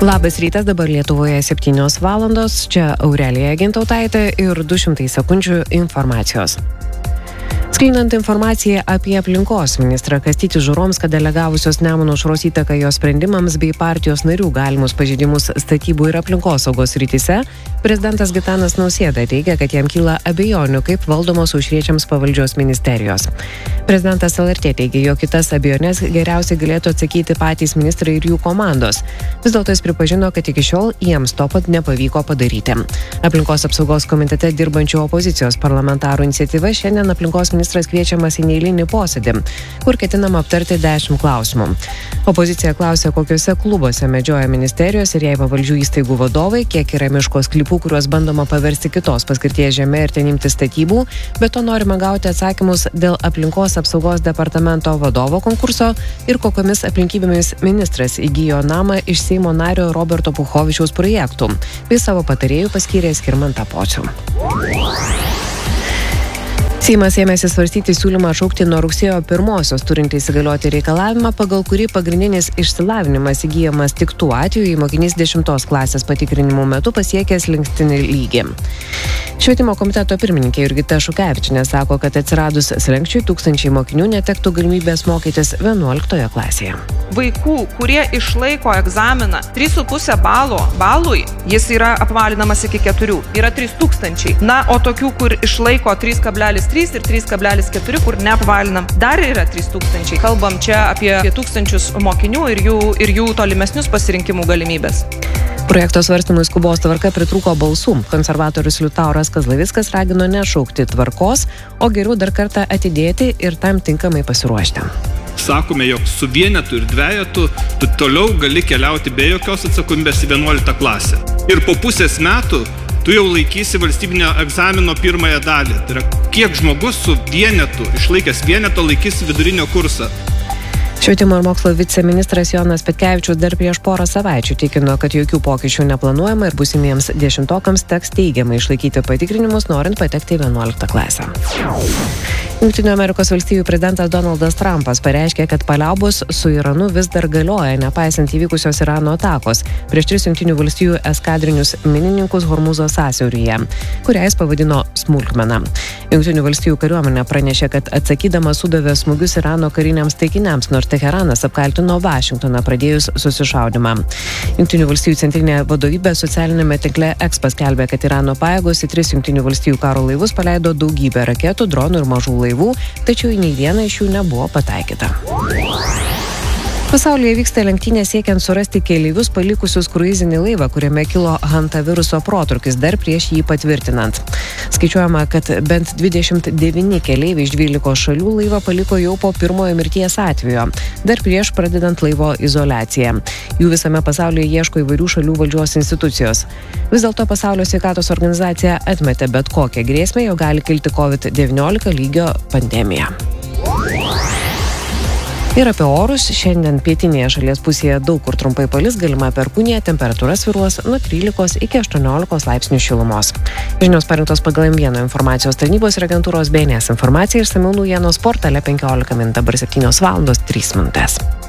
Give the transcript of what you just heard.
Labas rytas, dabar Lietuvoje 7 valandos, čia Aurelija Gintautaitė ir 200 sekundžių informacijos. Sklinant informaciją apie aplinkos ministrą Kastytį Žuromską delegavusios Nemuno aušros įtaką jo sprendimams bei partijos narių galimus pažeidimus statybų ir aplinkosaugos srityse, prezidentas Gitanas Nausėda teigia, kad jam kyla abejonių, kaip valdomos aušriečiams pavaldžios ministerijos. Prezidentas LRT teigia, jog kitas abejonės geriausiai galėtų atsakyti patys ministrai ir jų komandos. Vis dėlto jis pripažino, kad iki šiol jiems to pat nepavyko padaryti. Aplinkos apsaugos komitete dirbančių opozicijos parlamentarų iniciatyva šiandien aplinkos ministras kviečiamas į neeilinį posėdį, kur ketinama aptarti 10 klausimų. Opozicija klausė, kokiuose klubuose medžioja ministerijos ir jai pavaldžių įstaigų vadovai, kiek yra miško sklypų, kuriuos bandoma paversti kitos paskirties žeme ir ten imti statybų, bet to norima gauti atsakymus dėl aplinkos apsaugos departamento vadovo konkurso ir kokiomis aplinkybėmis ministras įgijo namą iš Seimo nario Roberto Puchovičiaus projektų, bei savo patarėjų paskyrė Skirmantą Pocių. Seimas ėmėsi svarstyti siūlymą atšaukti nuo rugsėjo 1 turintį įsigalioti reikalavimą, pagal kurį pagrindinis išsilavinimas įgyjamas tik tuo atveju, jei mokinys 10 klasės patikrinimų metu pasiekęs slenkstinį lygį. Švietimo komiteto pirmininkė Jurgita Šukevičienė sako, kad atsiradus slenkščiui tūkstančiai mokinių netektų galimybės mokytis 11 klasėje. Vaikų, kurie išlaiko egzaminą 3,5 balui, jis yra apvalinamas iki 4, yra 3000. Na, o tokių, kur išlaiko 3,3 ir 3,4, kur neapvalinam, dar yra 3000. Kalbam čia apie 1000 mokinių ir jų tolimesnius pasirinkimų galimybės. Projekto svarstymui skubos tvarka pritrūko balsų. Konservatorius Liutauras Kazlavickas ragino nešaukti tvarkos, o geriau dar kartą atidėti ir tam tinkamai pasiruošti. Sakome, jog su vienetu ir dvejetu tu toliau gali keliauti be jokios atsakomybės į 11 klasę. Ir po pusės metų tu jau laikysi valstybinio egzamino pirmąją dalį. Tai yra, kiek žmogus su vienetu, išlaikęs vieneto, laikys vidurinio kursą. Švietimo ir mokslo viceministras Jonas Petkevičius dar prieš porą savaičių tikino, kad jokių pokyčių neplanuojama ir būsimiems 10-okams teks teigiamai išlaikyti patikrinimus, norint patekti į 11 klasę. Jungtinių Amerikos valstijų prezidentas Donaldas Trumpas pareiškė, kad paliaubos su Iranu vis dar galioja, nepaisant įvykusios Irano atakos prieš 3 Jungtinių valstijų eskadrinius minininkus Hormūzo sąsiauryje, kurią jis pavadino smulkmena. Jungtinių valstijų kariuomenė pranešė, kad atsakydama sudavė smūgius Irano kariniams taikiniams, nors Teheranas apkaltino Vašingtoną pradėjus susišaudymą. Jungtinių valstijų centrinė vadovybė socialinėme tinkle X paskelbė, kad Irano pajėgos į 3 Jungtinių valstijų karo laivus paleido daugybę raketų, dronų ir mažų laivų, tačiau į nei vieną iš jų nebuvo pataikyta. Pasaulyje vyksta lenktynės siekiant surasti keleivius palikusius kruizinį laivą, kuriame kilo hantaviruso protrūkis dar prieš jį patvirtinant. Skaičiuojama, kad bent 29 keleiviai iš 12 šalių laivą paliko jau po pirmojo mirties atvejo, dar prieš pradedant laivo izoliaciją. Jų visame pasaulyje ieško įvairių šalių valdžios institucijos. Vis dėlto Pasaulio sveikatos organizacija atmetė bet kokią grėsmę, jog gali kilti COVID-19 lygio pandemija. Ir apie orus. Šiandien pietinėje šalies pusėje daug kur trumpai palis, galima perkūnija, temperatūra svyruos nuo 13 iki 18 laipsnių šilumos. Žinios parinktos pagal M1 informacijos tarnybos ir agentūros BNS informacija, išsamiau naujienos portale 15 min. Dabar 7 valandos 3 minutės.